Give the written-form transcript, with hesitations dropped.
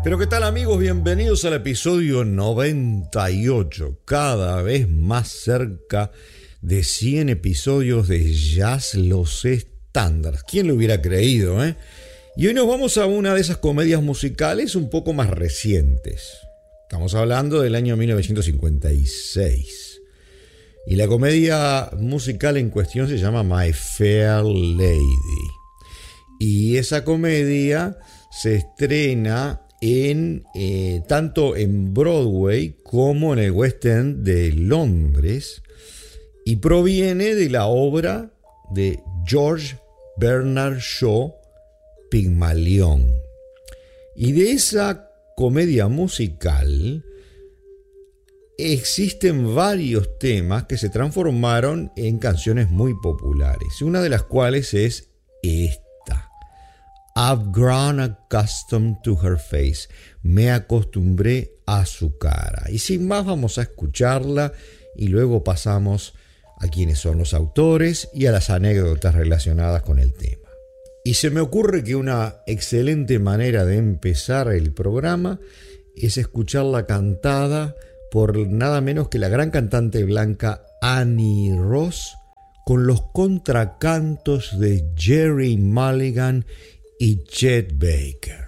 Pero ¿qué tal, amigos? Bienvenidos al episodio 98, cada vez más cerca de 100 episodios de Jazz Los Estándares. ¿Quién lo hubiera creído, eh? Y hoy nos vamos a una de esas comedias musicales un poco más recientes. Estamos hablando del año 1956. Y la comedia musical en cuestión se llama My Fair Lady. Y esa comedia se estrena tanto en Broadway como en el West End de Londres y proviene de la obra de George Bernard Shaw, Pigmalión. Y de esa comedia musical existen varios temas que se transformaron en canciones muy populares, una de las cuales es esta: I've grown accustomed to her face. Me acostumbré a su cara. Y sin más, vamos a escucharla y luego pasamos a quiénes son los autores y a las anécdotas relacionadas con el tema. Y se me ocurre que una excelente manera de empezar el programa es escucharla cantada por nada menos que la gran cantante blanca Annie Ross, con los contracantos de Jerry Mulligan y Chet Baker.